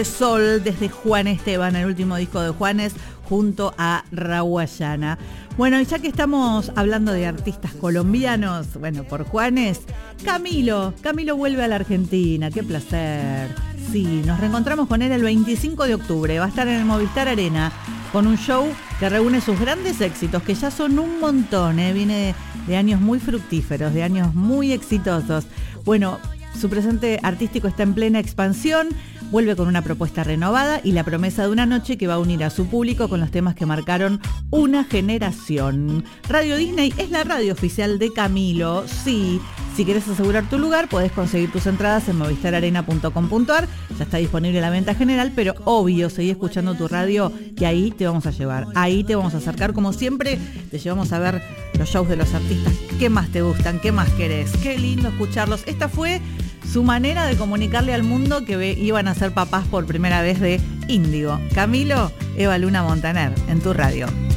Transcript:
Sol desde Juan Esteban, el último disco de Juanes, junto a Rawayana. Bueno, y ya que estamos hablando de artistas colombianos, bueno, por Juanes, Camilo vuelve a la Argentina, qué placer. Sí, nos reencontramos con él el 25 de octubre, va a estar en el Movistar Arena con un show que reúne sus grandes éxitos, que ya son un montón, viene de años muy fructíferos, de años muy exitosos. Bueno, su presente artístico está en plena expansión, vuelve con una propuesta renovada y la promesa de una noche que va a unir a su público con los temas que marcaron una generación. Radio Disney es la radio oficial de Camilo, sí. Si querés asegurar tu lugar, podés conseguir tus entradas en movistararena.com.ar. Ya está disponible la venta general, pero obvio, seguí escuchando tu radio, que ahí te vamos a llevar. Ahí te vamos a acercar, como siempre, te llevamos a ver los shows de los artistas. ¿Qué más te gustan? ¿Qué más querés? Qué lindo escucharlos. Esta fue su manera de comunicarle al mundo que iban a ser papás por primera vez de Índigo. Camilo, Eva Luna Montaner, en tu radio.